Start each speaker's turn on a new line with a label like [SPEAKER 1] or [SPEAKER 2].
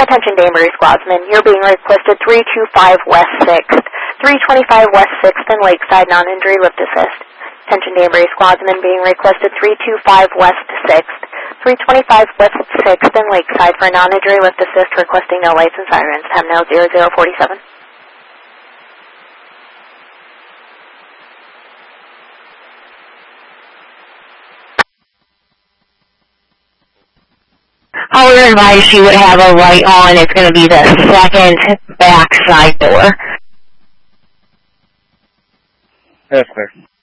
[SPEAKER 1] Attention Danbury Squadsman, you're being requested 325 West 6th, 325 West 6th and Lakeside non-injury lift assist. Attention Danbury Squadsman being requested 325 West 6th, 325 West 6th and Lakeside for non-injury lift assist requesting no lights and sirens. Time now 0047.
[SPEAKER 2] However, advice she would have a light on. It's going to be the second back side door.
[SPEAKER 3] That's clear.